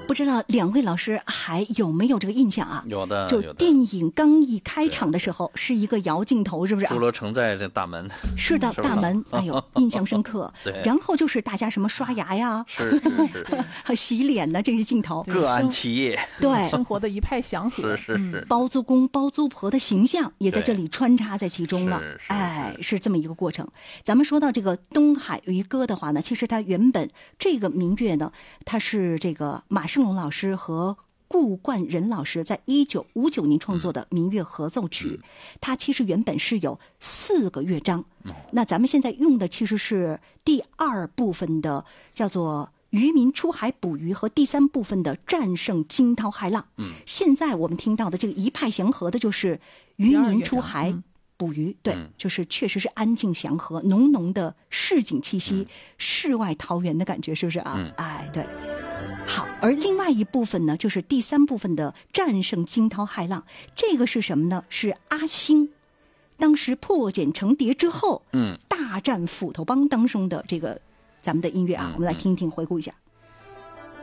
不知道两位老师还有没有这个印象啊？ 有的， 就电影刚一开场的时候是一个摇镜头，是不是？ 侏罗城寨这大门， 是的，大门，哎呦，印象深刻。 对， 然后就是大家什么刷牙呀， 是洗脸的这些镜头， 各安其业， 对， 生活的一派祥和。 是， 包租公、包租婆的形象也在这里穿插在其中了。哎，是这么一个过程。咱们说到这个东海渔歌的话呢，其实它原本这个民乐呢，它是这个马胜龙老师和顾冠仁老师在1959年创作的民乐合奏曲，它其实原本是有4个乐章。那咱们现在用的其实是第2部分的叫做渔民出海捕鱼和第3部分的战胜惊涛骇浪。现在我们听到的这个一派祥和的就是渔民出海捕鱼，对，就是确实是安静祥和，浓浓的市井气息，世外桃源的感觉，是不是啊？哎，对。好，而另外一部分呢，就是第3部分的战胜惊涛骇浪，这个是什么呢？是阿星当时破茧成蝶之后，大战斧头帮当中的这个咱们的音乐啊，我们来听一听，回顾一下。